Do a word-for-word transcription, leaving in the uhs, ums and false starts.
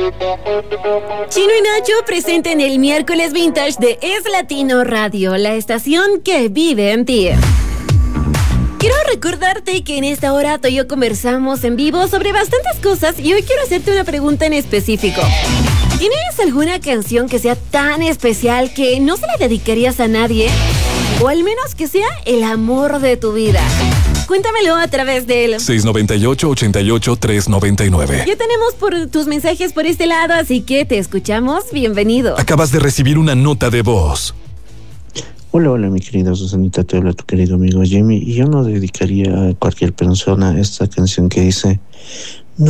Chino y Nacho presenten el miércoles vintage de Es Latino Radio, la estación que vive en ti. Quiero recordarte que en esta hora tú y yo conversamos en vivo sobre bastantes cosas y hoy quiero hacerte una pregunta en específico. ¿Tienes alguna canción que sea tan especial que no se la dedicarías a nadie? O al menos que sea el amor de tu vida. Cuéntamelo a través del seis noventa y ocho, ochenta y ocho, tres noventa y nueve. Ya tenemos por tus mensajes por este lado, así que te escuchamos. Bienvenido. Acabas de recibir una nota de voz. Hola, hola, mi querida Susanita, te habla tu querido amigo Jimmy. Y yo no dedicaría a cualquier persona esta canción que dice: